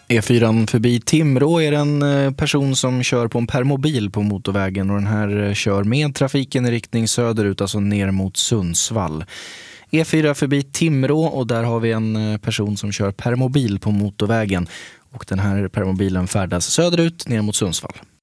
E4 förbi Timrå är det en person som kör på en permobil på motorvägen, och den här kör med trafiken i riktning söderut, alltså ner mot Sundsvall. E4 förbi Timrå, och där har vi en person som kör permobil på motorvägen, och den här permobilen färdas söderut ner mot Sundsvall.